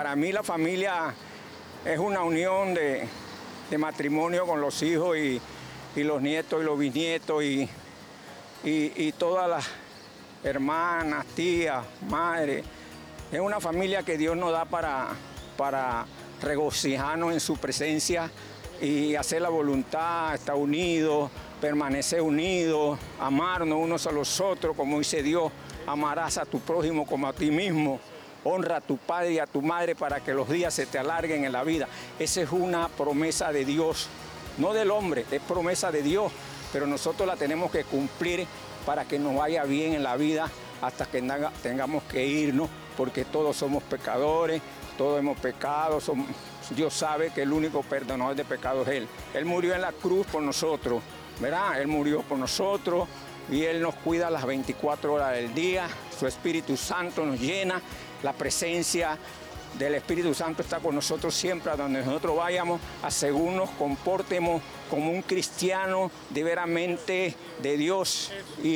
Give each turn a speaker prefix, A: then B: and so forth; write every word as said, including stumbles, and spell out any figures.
A: Para mí la familia es una unión de, de matrimonio con los hijos y, y los nietos y los bisnietos y, y, y todas las hermanas, tías, madres. Es una familia que Dios nos da para, para regocijarnos en su presencia y hacer la voluntad, estar unidos, permanecer unidos, amarnos unos a los otros, como dice Dios, amarás a tu prójimo como a ti mismo. Honra a tu padre y a tu madre para que los días se te alarguen en la vida. Esa es una promesa de Dios, no del hombre, es promesa de Dios, pero nosotros la tenemos que cumplir para que nos vaya bien en la vida hasta que tengamos que irnos, porque todos somos pecadores, todos hemos pecado, somos, Dios sabe que el único perdonador de pecados es Él. Él murió en la cruz por nosotros, ¿verdad? Él murió por nosotros y Él nos cuida las veinticuatro horas del día, su Espíritu Santo nos llena, la presencia del Espíritu Santo está con nosotros siempre, a donde nosotros vayamos, a según nos comportemos como un cristiano de veramente de Dios. Y